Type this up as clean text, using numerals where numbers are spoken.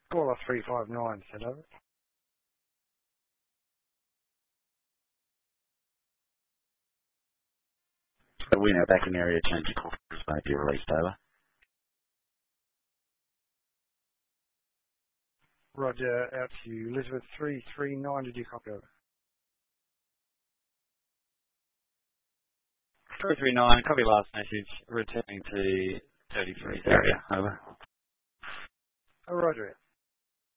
Caller 359, send over. So we now back in area, change your call may be released, over. Roger, out to you. Elizabeth 339, did you copy over? 339, copy last message, returning to 33's area, over. Roger.